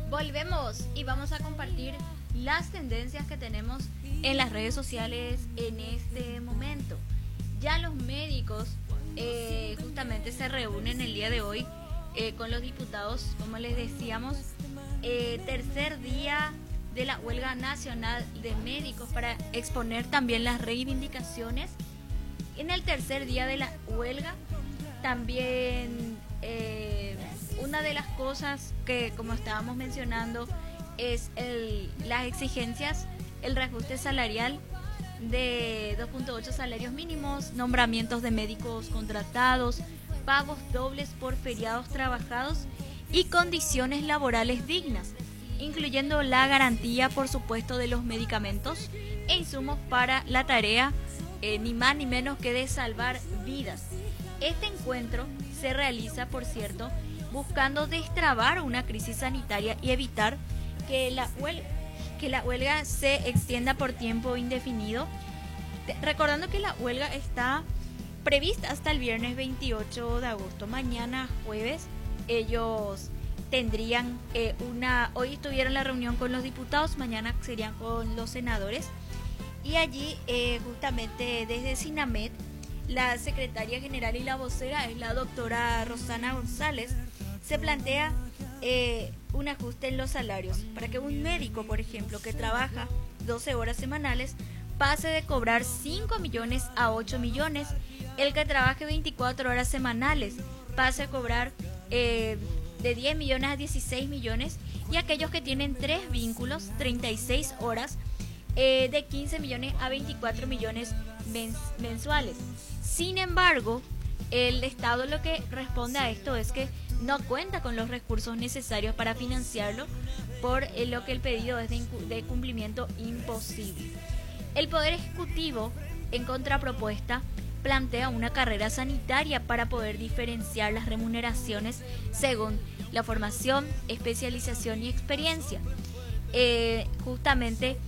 Volvemos y vamos a compartir las tendencias que tenemos en las redes sociales en este momento. Ya los médicos justamente se reúnen el día de hoy con los diputados, como les decíamos, tercer día de la huelga nacional de médicos para exponer también las reivindicaciones. En el tercer día de la huelga también una de las cosas que, como estábamos mencionando, es las exigencias, el reajuste salarial de 2.8 salarios mínimos, nombramientos de médicos contratados, pagos dobles por feriados trabajados y condiciones laborales dignas, incluyendo la garantía, por supuesto, de los medicamentos e insumos para la tarea, ni más ni menos que de salvar vidas. Este encuentro se realiza, por cierto, buscando destrabar una crisis sanitaria y evitar que la huelga se extienda por tiempo indefinido. Recordando que la huelga está prevista hasta el viernes 28 de agosto. Mañana jueves ellos tendrían hoy tuvieron la reunión con los diputados, mañana serían con los senadores. Y allí justamente desde SINAMED, la secretaria general y la vocera es la doctora Rosana González, se plantea un ajuste en los salarios para que un médico, por ejemplo, que trabaja 12 horas semanales pase de cobrar 5 millones a 8 millones, el que trabaje 24 horas semanales pase a cobrar de 10 millones a 16 millones y aquellos que tienen 3 vínculos, 36 horas, de 15 millones a 24 millones mensuales. Sin embargo, el Estado lo que responde a esto es que no cuenta con los recursos necesarios para financiarlo, por lo que el pedido es de cumplimiento imposible. El Poder Ejecutivo, en contrapropuesta, plantea una carrera sanitaria para poder diferenciar las remuneraciones según la formación, especialización y experiencia. Justamente,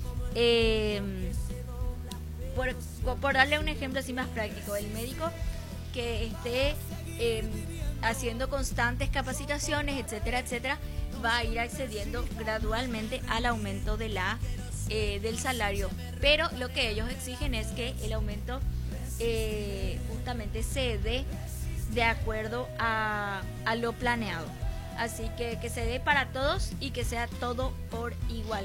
por darle un ejemplo así más práctico, el médico que esté haciendo constantes capacitaciones, etcétera, etcétera, va a ir accediendo gradualmente al aumento de del salario. Pero lo que ellos exigen es que el aumento justamente se dé de acuerdo a lo planeado. Así que se dé para todos y que sea todo por igual.